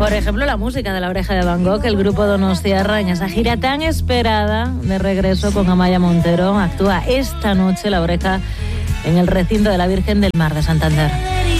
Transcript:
Por ejemplo, la música de La Oreja de Van Gogh, el grupo Donostiarra, en esa gira tan esperada de regreso con Amaya Montero, actúa esta noche La Oreja en el recinto de la Virgen del Mar de Santander.